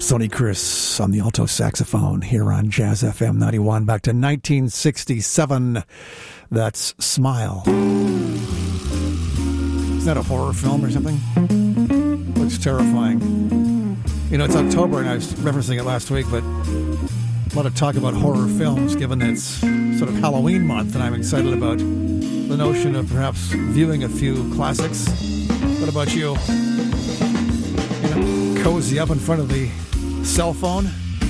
Sonny Chris on the alto saxophone here on Jazz FM 91. Back to 1967. That's Smile. Is that a horror film or something? Looks terrifying. You know, it's October, and I was referencing it last week, but a lot of talk about horror films, given that it's sort of Halloween month, and I'm excited about the notion of perhaps viewing a few classics. What about you? You know, cozy up in front of the cell phone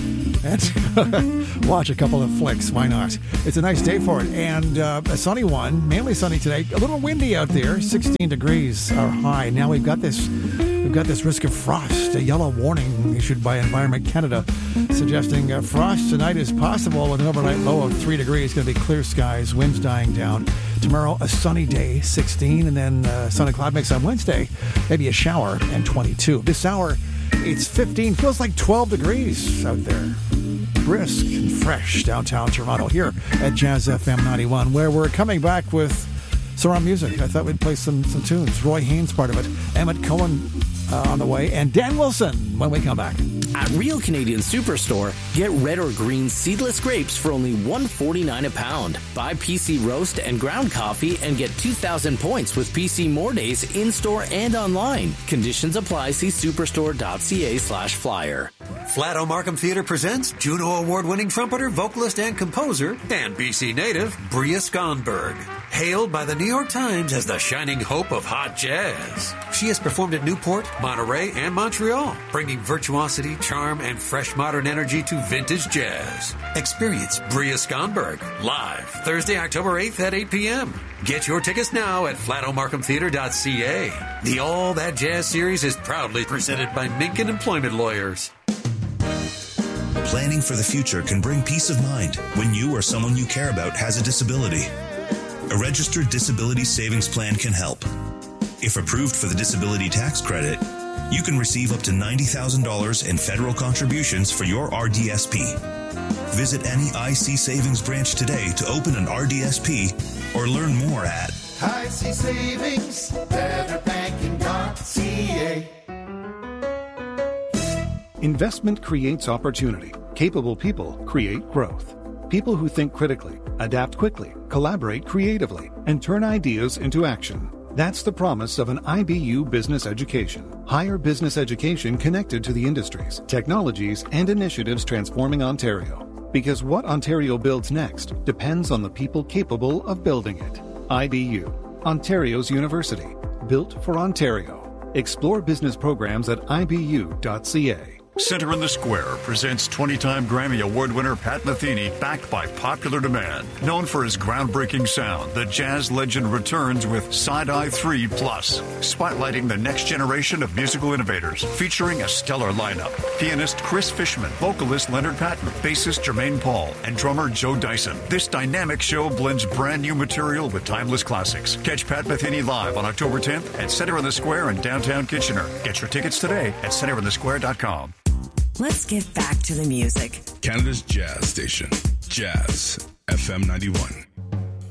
and watch a couple of flicks. Why not? It's a nice day for it, and a sunny one, mainly sunny today. A little windy out there. 16 degrees are high. Now we've got this risk of frost. A yellow warning issued by Environment Canada suggesting frost tonight is possible with an overnight low of 3 degrees. It's going to be clear skies, winds dying down. Tomorrow, a sunny day, 16, and then sun and cloud mix on Wednesday. Maybe a shower, and 22. This hour, it's 15. Feels like 12 degrees out there. Brisk and fresh downtown Toronto here at Jazz FM 91, where we're coming back with surround music. I thought we'd play some tunes. Roy Haynes, part of it. Emmett Cohen on the way, and Dan Wilson when we come back. At Real Canadian Superstore, get red or green seedless grapes for only $1.49 a pound. Buy PC roast and ground coffee and get 2,000 points with PC More Days in-store and online. Conditions apply. See superstore.ca/flyer. Flato Markham Theatre presents Juno Award-winning trumpeter, vocalist, and composer, and BC native Bria Skonberg. Hailed by the New York Times as the shining hope of hot jazz. She has performed at Newport, Monterey, and Montreal, bringing virtuosity, charm, and fresh modern energy to vintage jazz. Experience Bria Skonberg live Thursday, October 8th at 8 p.m. Get your tickets now at flatomarkhamtheatre.ca. The All That Jazz series is proudly presented by Minkin Employment Lawyers. Planning for the future can bring peace of mind when you or someone you care about has a disability. A registered disability savings plan can help. If approved for the disability tax credit, you can receive up to $90,000 in federal contributions for your RDSP. Visit any IC Savings branch today to open an RDSP or learn more at IC Savings, betterbanking.ca. Investment creates opportunity. Capable people create growth. People who think critically, adapt quickly, collaborate creatively, and turn ideas into action. That's the promise of an IBU business education. Higher business education connected to the industries, technologies, and initiatives transforming Ontario. Because what Ontario builds next depends on the people capable of building it. IBU, Ontario's university. Built for Ontario. Explore business programs at ibu.ca. Center in the Square presents 20-time Grammy Award winner Pat Metheny, backed by popular demand. Known for his groundbreaking sound, the jazz legend returns with Side-Eye 3 Plus, spotlighting the next generation of musical innovators, featuring a stellar lineup. Pianist Chris Fishman, vocalist Leonard Patton, bassist Jermaine Paul, and drummer Joe Dyson. This dynamic show blends brand new material with timeless classics. Catch Pat Metheny live on October 10th at Center in the Square in downtown Kitchener. Get your tickets today at centerinthesquare.com. Let's get back to the music. Canada's jazz station, Jazz FM 91.